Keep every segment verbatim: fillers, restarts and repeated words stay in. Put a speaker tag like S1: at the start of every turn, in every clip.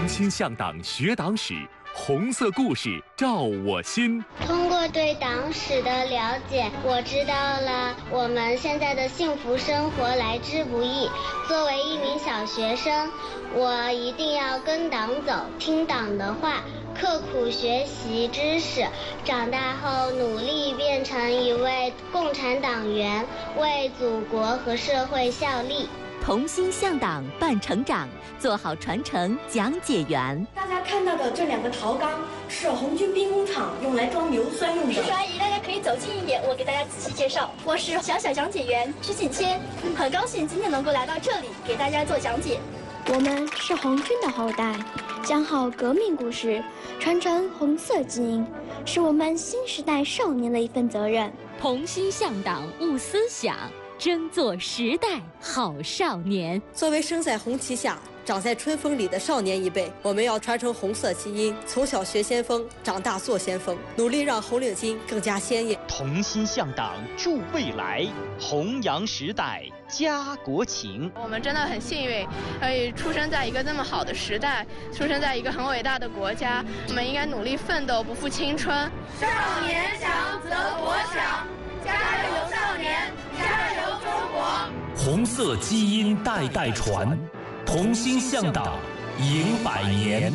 S1: 同心向党学党史，红色故事照我心。
S2: 通过对党史的了解，我知道了我们现在的幸福生活来之不易。作为一名小学生，我一定要跟党走，听党的话，刻苦学习知识，长大后努力变成一位共产党员，为祖国和社会效力。
S3: 同心向党办成长，做好传承讲解员。
S4: 大家看到的这两个陶缸是红军兵工厂用来装硫酸用的。
S5: 叔叔阿姨，大家可以走近一点，我给大家仔细介绍。我是小小讲解员曲锦谦，很高兴今天能够来到这里给大家做讲解。
S6: 我们是红军的后代，讲好革命故事，传承红色基因，是我们新时代少年的一份责任。
S3: 同心向党悟思想，争做时代好少年。
S7: 作为生在红旗下，长在春风里的少年一辈，我们要传承红色基因，从小学先锋，长大做先锋，努力让红领巾更加鲜艳。
S8: 同心向党助未来，弘扬时代家国情。
S9: 我们真的很幸运，可以出生在一个这么好的时代，出生在一个很伟大的国家。我们应该努力奋斗，不负青春。
S10: 少年强则国强，加油少年，加油中国！
S1: 红色基因代代传，同心向党迎百年。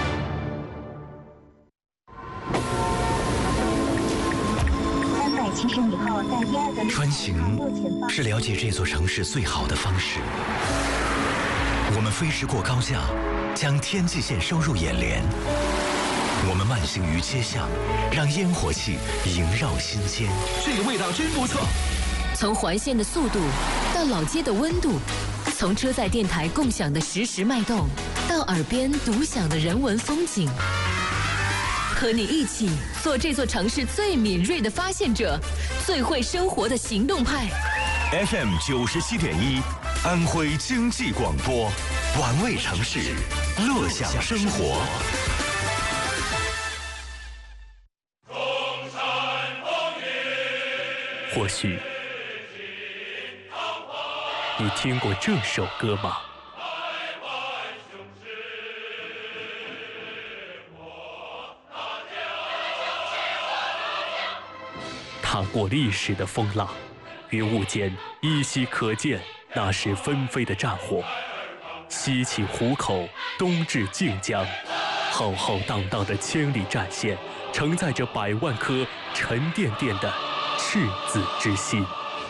S11: 穿行是了解这座城市最好的方式。我们飞驰过高架，将天际线收入眼帘。我们慢行于街巷，让烟火气萦绕心间。
S1: 这个味道真不错。
S3: 从环线的速度到老街的温度，从车载电台共享的实时脉动，到耳边独享的人文风景。和你一起做这座城市最敏锐的发现者，最会生活的行动派。
S11: F M 九十七点一，安徽经济广播，玩味城市，乐享生活。
S1: 或许你听过这首歌吗？踏过历史的风浪，云雾间依稀可见那是纷飞的战火。西起湖口，东至靖江，浩浩荡荡的千里战线，承载着百万颗沉甸甸的赤子之心。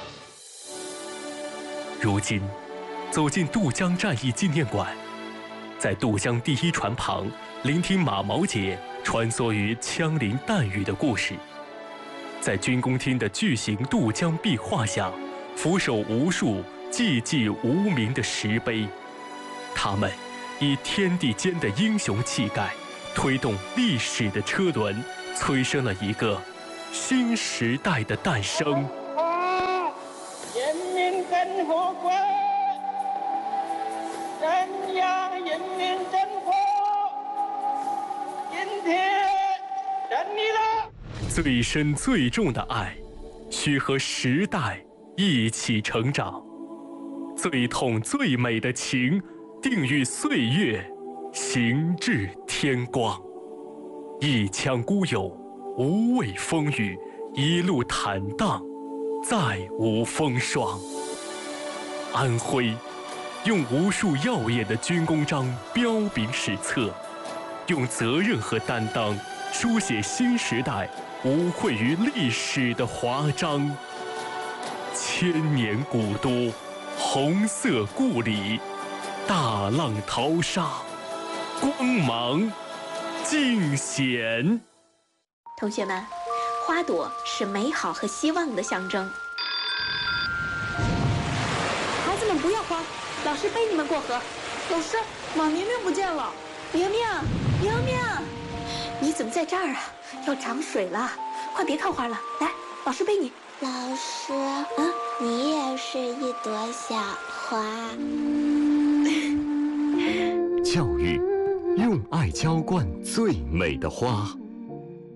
S1: 如今，走进渡江战役纪念馆，在渡江第一船旁，聆听马毛姐穿梭于枪林弹雨的故事。在军工厅的巨型渡江壁画下，俯首无数寂寂无名的石碑，他们以天地间的英雄气概，推动历史的车轮，催生了一个新时代的诞生。
S12: 人民真火国，人呀人民真火，今天等你了。
S1: 最深最重的爱，需和时代一起成长；最痛最美的情，定与岁月行至天光。一腔孤勇，无畏风雨，一路坦荡，再无风霜。安徽用无数耀眼的军功章彪炳史册，用责任和担当书写新时代无愧于历史的华章。千年古都，红色故里，大浪淘沙，光芒尽显。
S13: 同学们，花朵是美好和希望的象征。
S4: 孩子们不要慌，老师背你们过河。老师，马明明不见了。
S13: 明明，明明，你怎么在这儿啊？要涨水了，快别看花了，来，老师背你。
S2: 老师，嗯，你也是一朵小花。
S14: 教育，用爱浇灌最美的花。